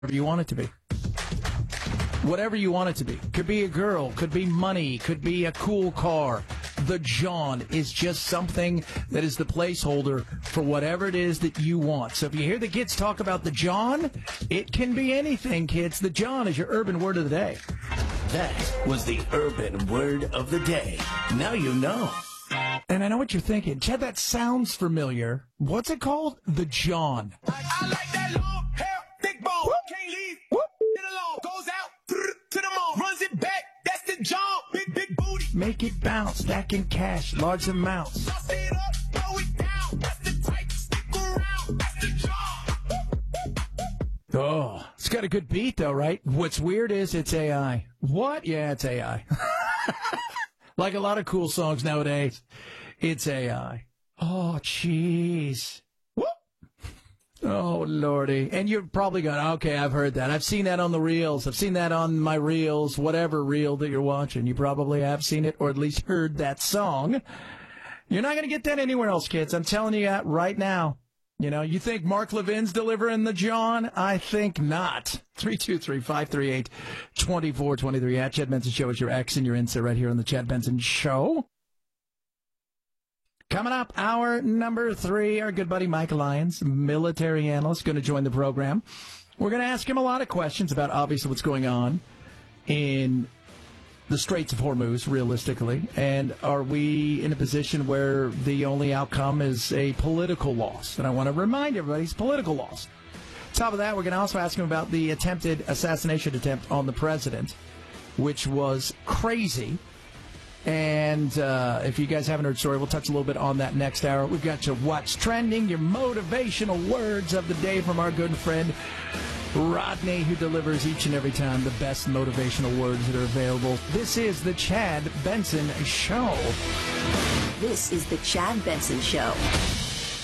whatever you want it to be. Whatever you want it to be. Could be a girl, could be money, could be a cool car. The John is just something that is the placeholder for whatever it is that you want. So if you hear the kids talk about the John, it can be anything, kids. The John is your urban word of the day. That was the urban word of the day. Now you know. And I know what you're thinking. Chad, that sounds familiar. What's it called? The John. I like that long hair, thick bone. Whoop. Can't leave. Whoop. It alone. Goes out to the mall. Runs it back. That's the John. Big booty. Make it bounce. Stacking cash. Large amounts. Toss it up. Throw it down. That's the type. Stick around. That's the John. Oh, it's got a good beat, though, right? What's weird is it's AI. What? Yeah, it's AI. Like a lot of cool songs nowadays, it's AI. Oh, jeez. Whoop. Oh, Lordy. And you're probably going, okay, I've heard that. I've seen that on the reels. I've seen that on my reels, whatever reel that you're watching. You probably have seen it or at least heard that song. You're not going to get that anywhere else, kids. I'm telling you that right now. You know, you think Mark Levin's delivering the John? I think not. 323-538-2423 at Chad Benson Show is your X and your Insta right here on the Chad Benson Show. Coming up, hour number 3, our good buddy Mike Lyons, military analyst, going to join the program. We're going to ask him a lot of questions about obviously what's going on in the Straits of Hormuz, realistically, and are we in a position where the only outcome is a political loss? And I want to remind everybody, it's political loss. On top of that, we're going to also ask him about the attempted assassination attempt on the president, which was crazy. And if you guys haven't heard the story, we'll touch a little bit on that next hour. We've got your What's Trending, your motivational words of the day from our good friend Rodney, who delivers each and every time the best motivational words that are available. This is the Chad Benson Show. This is the Chad Benson Show.